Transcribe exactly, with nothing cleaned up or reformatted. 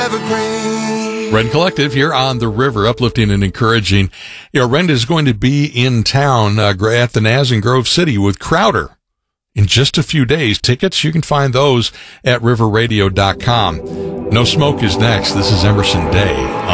Evergreen. Rend Collective here on the river, uplifting and encouraging. You know, Rend is going to be in town uh, at the Naz in Grove City with Crowder in just a few days. Tickets, you can find those at river radio dot com. No Smoke is next. This is Emerson Day.